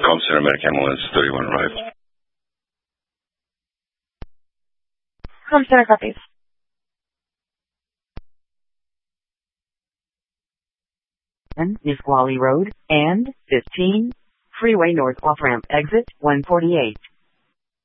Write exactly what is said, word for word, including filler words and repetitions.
Com Center Medic Ambulance thirty-one arrival. Com Center copies. Nisqually Road and fifteen Freeway North off-ramp exit one forty-eight.